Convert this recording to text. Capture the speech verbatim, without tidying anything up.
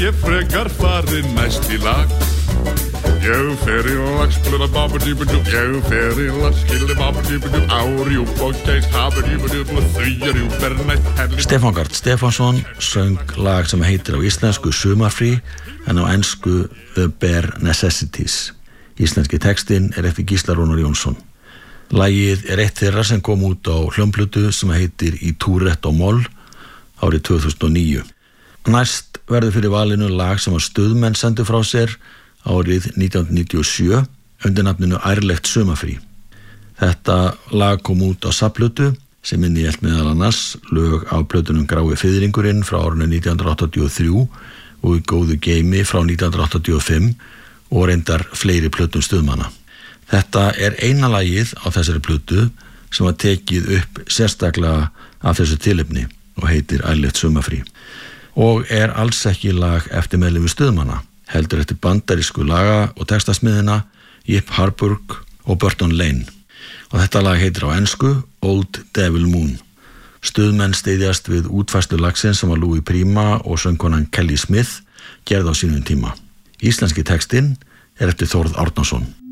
ég frekar farið næst í lag. Ég fer í lag, spila babadíbadú, ég fer í lag, skildi babadíbadú, á rjúp og gæs, habadíbadú, og þau er rjúp er næst herli. Stefán Karl Stefánsson söng lag sem heitir á íslensku Sumarfrí en á ensku The Bare Necessities. Íslenski textinn er eftir Gísla Rúnar Jónsson. Lagið er eitt þeirra sem kom út á hljómplötu sem heitir Í túrett og moll árið tvö þúsund og níu. Næst verður fyrir valinu lag sem að Stuðmenn sendu frá sér árið nítján hundruð níutíu og sjö undir nafninu Ærlegt sumarfrí. Þetta lag kom út á safnplötu sem innihélt meðal annars lög af plötunum Grái fiðringurinn frá árinu nítján hundruð áttatíu og þrjú og Í góðu geimi frá nítján hundruð áttatíu og fimm og reyndar fleiri plötum Stuðmanna. Þetta er eina lagið á þessari plötu sem var tekið upp sérstaklega af þessu tilefni og heitir Ærlegt sumarfrí og er alls ekki lag eftir meðlimi Stuðmanna, heldur eftir bandarísku laga- og textasmiðina Yip Harburg og Burton Lane og þetta lag heitir á ensku Old Devil Moon. Stuðmenn styðjast við útfærslu lagsins sem var Louis Prima og söngkonan Kelly Smith gerð á sínum tíma. Íslenski textinn er eftir Þórð Árnason.